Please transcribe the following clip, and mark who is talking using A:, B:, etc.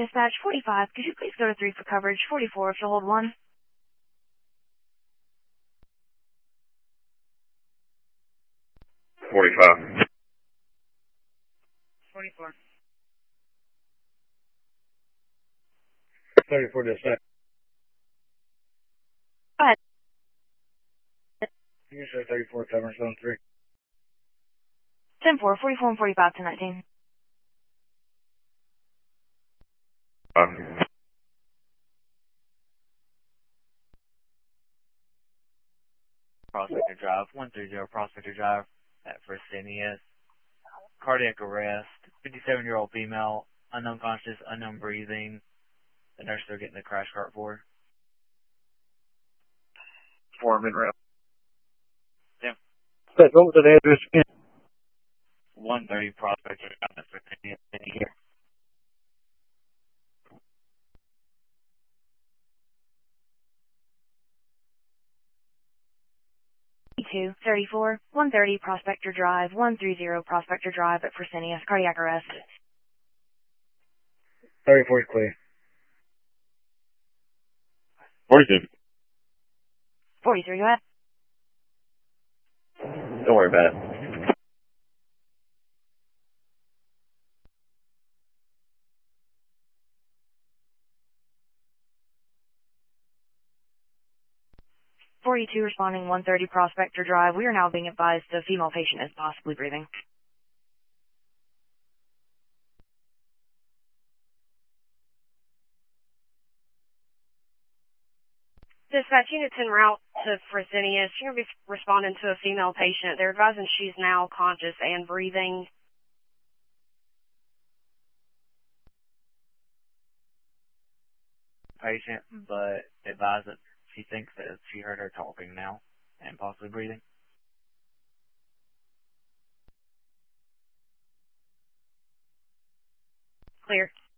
A: Dispatch 45, could you please go to 3 for coverage? 44 if you'll hold 1.
B: 45.
A: 44.
C: 34 dispatch.
A: Go ahead.
C: You say 34 covering zone 3.
A: 10-4, 44 and 45 to 19.
D: Prospector Drive, 130 Prospector Drive at Fresenius. Cardiac arrest, 57-year-old female, unknown conscious, unknown breathing. The nurse they're getting the crash cart for.
B: Foreman route.
D: Yeah.
C: What was the address again?
D: 130 Prospector Drive at Fresenius. Here.
A: 34, 130 Prospector Drive, 130 Prospector Drive at Fresenius. Cardiac arrest.
C: 34 is clear.
B: 42.
A: 43, go ahead.
B: Don't worry about it.
A: .42 responding 130 Prospector Drive. We are now being advised the female patient is possibly breathing.
E: Dispatch units en route to Fresenius. You're going to be responding to a female patient. They're advising she's now conscious and breathing.
D: Patient, but advise that she thinks that she heard her talking now and possibly breathing.
E: Clear.